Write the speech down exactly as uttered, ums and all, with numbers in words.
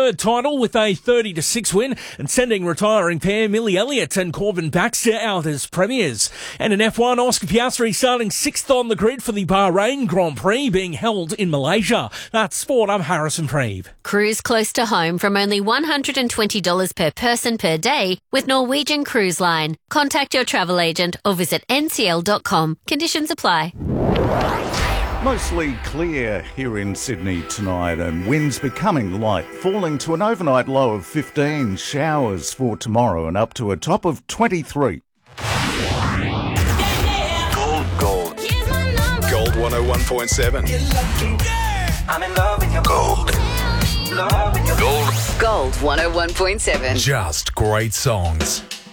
third title with a thirty to six win and sending retiring pair Millie Elliott and Corbin Baxter out as premiers. And in F one, Oscar Piastri starting sixth on the grid for the Bahrain Grand Prix being held in Malaysia. That's Sport. I'm Harrison Preeve. Cruise close to home from only one hundred twenty dollars per person per day with Norwegian Cruise Line. Contact your travel agent or visit N C L dot com. Conditions apply. Mostly clear here in Sydney tonight and winds becoming light, falling to an overnight low of fifteen, showers for tomorrow and up to a top of twenty-three. Gold, gold. Gold one oh one point seven. I'm in love with your gold. Gold. Gold one oh one point seven. Just great songs.